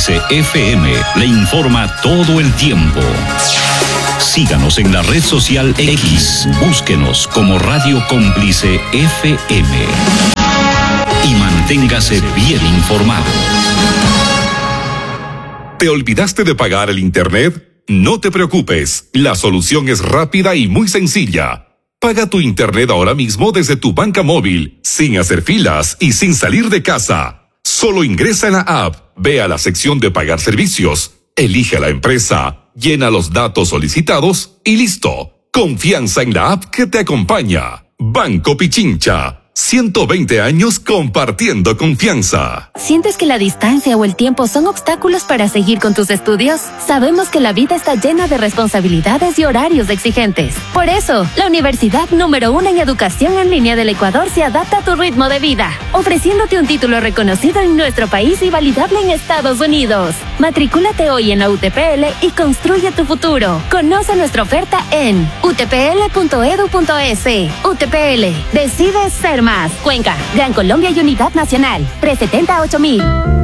Cómplice FM le informa todo el tiempo. Síganos en la red social X. Búsquenos como Radio Cómplice FM. Y manténgase bien informado. ¿Te olvidaste de pagar el internet? No te preocupes, la solución es rápida y muy sencilla. Paga tu internet ahora mismo desde tu banca móvil, sin hacer filas y sin salir de casa. Solo ingresa en la app, ve a la sección de pagar servicios, elige a la empresa, llena los datos solicitados y listo. Confianza en la app que te acompaña. Banco Pichincha. 120 años compartiendo confianza. ¿Sientes que la distancia o el tiempo son obstáculos para seguir con tus estudios? Sabemos que la vida está llena de responsabilidades y horarios exigentes. Por eso, la Universidad número 1 en Educación en Línea del Ecuador se adapta a tu ritmo de vida, ofreciéndote un título reconocido en nuestro país y validable en Estados Unidos. Matricúlate hoy en la UTPL y construye tu futuro. Conoce nuestra oferta en utpl.edu.es. UTPL, decide ser más. Cuenca, Gran Colombia y Unidad Nacional. Pre-70 8000.